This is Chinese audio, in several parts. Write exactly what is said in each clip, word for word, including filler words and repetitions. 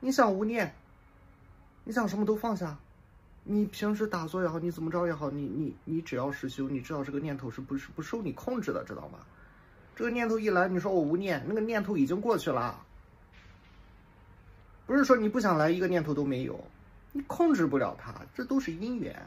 你想无念，你想什么都放下。你平时打坐也好，你怎么着也好，你你你只要实修，你知道这个念头是不是不受你控制的，知道吗？这个念头一来，你说我无念，那个念头已经过去了。不是说你不想来，一个念头都没有，你控制不了它，这都是因缘，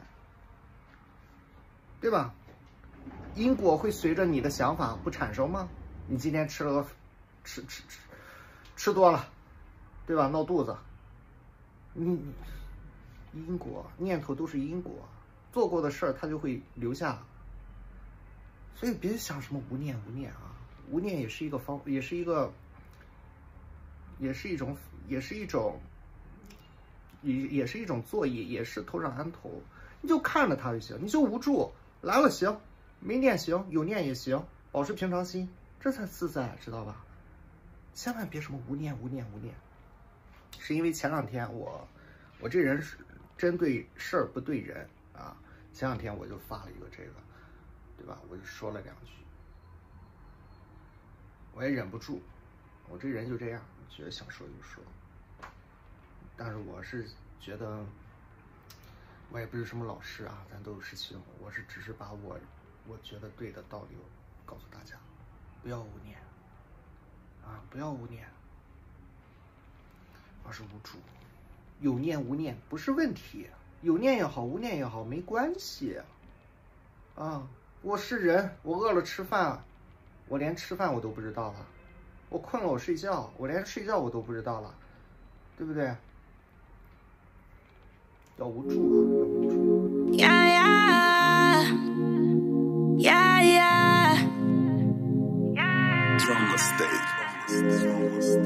对吧？因果会随着你的想法不产生吗？你今天吃了个吃吃吃吃多了，对吧？闹肚子，你因果念头都是因果，做过的事儿它就会留下。所以别想什么无念无念啊，无念也是一个方，也是一个，也是一种，也是一种，也也是一种作业，也是头上安头。你就看着它就行，你就无助，来了行，没念行，有念也行，保持平常心，这才自在，知道吧？千万别什么无念无念无念。是因为前两天我，我这人是针对事儿不对人啊。前两天我就发了一个这个，对吧？我就说了两句，我也忍不住，我这人就这样，觉得想说就说。但是我是觉得，我也不是什么老师啊，咱都有师兄，我是只是把我我觉得对的道理告诉大家，不要无念啊，不要无念，而是无助。有念无念不是问题，有念也好，无念也好，没关系啊。我是人，我饿了吃饭，我连吃饭我都不知道了；我困了我睡觉，我连睡觉我都不知道了，对不对？要无助啊，要无助。Yeah, yeah. Yeah, yeah. Stronger state.